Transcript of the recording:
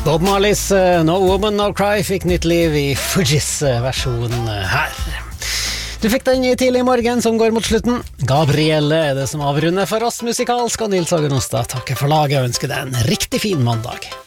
Bob Marleys No Woman No Cry fikk nytt liv i Fugees versjon her. Du fikk den i tidlig morgen som går mot slutten. Gabrielle er det som avrunder for oss musikalsk, og Nils Åge Nostad takker for laget og ønsker deg en riktig fin mandag.